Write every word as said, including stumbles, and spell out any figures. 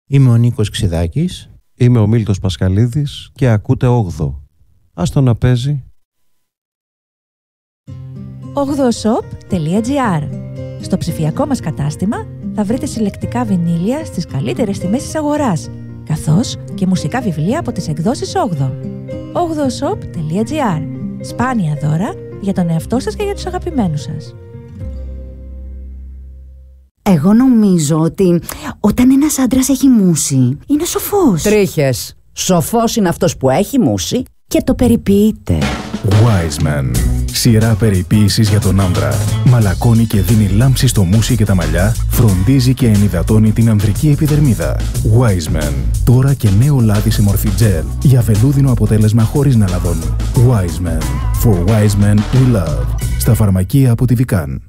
Είμαι ο Νίκος Ξηδάκης. Είμαι ο Μίλτος Πασχαλίδης και ακούτε όγδοο. Ας το να παίζει. όγδοο σοπ τελεία τζι άρ. Στο ψηφιακό μας κατάστημα θα βρείτε συλλεκτικά βινίλια στις καλύτερες τιμές της αγοράς, καθώς και μουσικά βιβλία από τις εκδόσεις όγδοο. όγδοο σοπ τελεία τζι άρ. Σπάνια δώρα για τον εαυτό σας και για τους αγαπημένους σας. Εγώ νομίζω ότι όταν ένας άντρας έχει μούσει, είναι σοφός. Τρίχες. Σοφός είναι αυτός που έχει μούσει και το περιποιείται. Wiseman. Σειρά περιποίησης για τον άντρα. Μαλακώνει και δίνει λάμψη στο μουσι και τα μαλλιά, φροντίζει και ενυδατώνει την ανδρική επιδερμίδα. Wiseman. Τώρα και νέο λάδι σε μορφή gel για βελούδινο αποτέλεσμα χωρίς να λαδώνει. Wiseman. For wise men we love. Στα φαρμακεία από τη Vican.